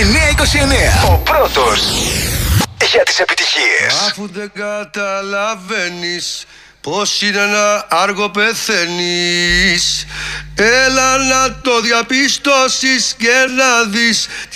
929. Ο πρώτος για τις επιτυχίες. Αφού δεν καταλαβαίνεις πως είναι να άργο πεθαίνεις, έλα να το διαπιστώσεις και να δεις